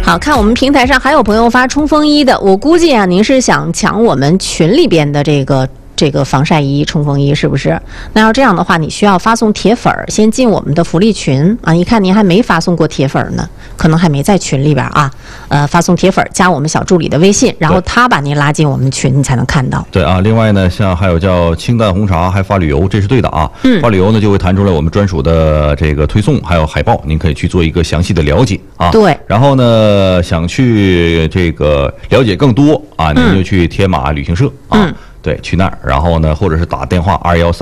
好，看我们平台上还有朋友发冲锋衣的，我估计啊，您是想抢我们群里边的这个防晒衣、冲锋衣是不是？那要这样的话，你需要发送铁粉儿，先进我们的福利群啊。一看您还没发送过铁粉儿呢，可能还没在群里边啊。发送铁粉儿，加我们小助理的微信，然后他把您拉进我们群，你才能看到。 对啊，另外呢，像还有叫清淡红茶，还发旅游，这是对的啊。发旅游呢就会弹出来我们专属的这个推送，还有海报，您可以去做一个详细的了解啊。 对。 然后呢，想去这个了解更多啊，您就去天马旅行社啊。对，去那儿，然后呢，或者是打电话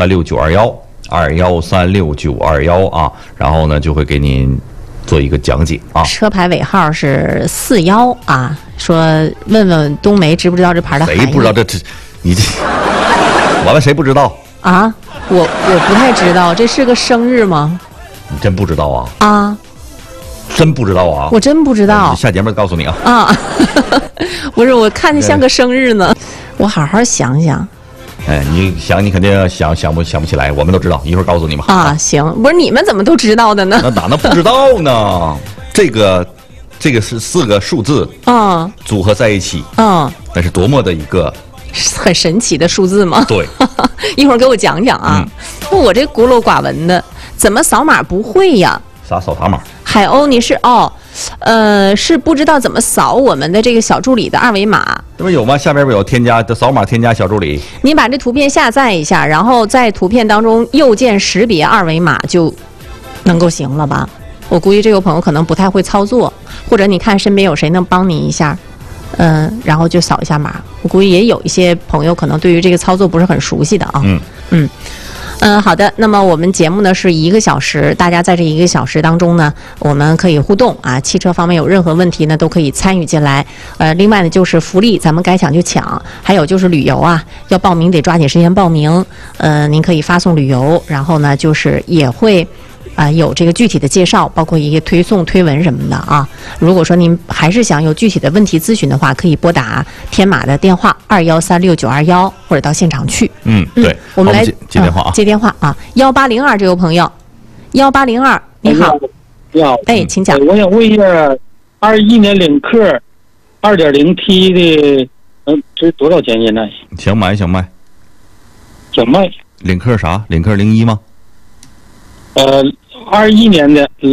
21369212136921啊，然后呢就会给您做一个讲解啊。 车牌尾号是41啊，说问问冬梅知不知道这牌的含义？ 谁不知道你这？完了，谁不知道啊？我不太知道，这是个生日吗？ 你真不知道啊？ 啊， 真不知道啊？ 我真不知道。 下节目告诉你啊。 啊，不是，我看着像个生日呢。我好好想想， 你想，你肯定想不起来，我们都知道，一会儿告诉你嘛。 啊，行，不是你们怎么都知道的呢？ 那哪能不知道呢？这个是4个数字，组合在一起，那是多么的一个很神奇的数字吗？ 对， 一会儿给我讲讲啊。我这孤陋寡闻的，怎么扫码不会呀？ 啥扫码？ 海鸥，你是是不知道怎么扫我们的这个小助理的2维码。 这不有吗？下边不有添加的扫码添加小助理？ 你把这图片下载一下，然后在图片当中右键识别2维码就能够行了吧？我估计这个朋友可能不太会操作，或者你看身边有谁能帮你一下，然后就扫一下码。我估计也有一些朋友可能对于这个操作不是很熟悉的啊。好的。那么我们节目呢是1个小时，大家在这1个小时当中呢，我们可以互动啊。汽车方面有任何问题呢，都可以参与进来。另外呢就是福利，咱们该抢就抢。还有就是旅游啊，要报名得抓紧时间报名。您可以发送旅游，然后呢就是也会。有这个具体的介绍，包括一些推送、推文什么的啊。如果说您还是想有具体的问题咨询的话，可以拨打天马的电话21369221，或者到现场去。 对， 我们来接电话啊， 接电话啊，1802这位朋友，1802，你好， 你好， 请讲。 我想问一下，21年领克 2.0T 的，这多少钱现在？ 想买？ 想卖。 领克啥？领克01吗？ 21年的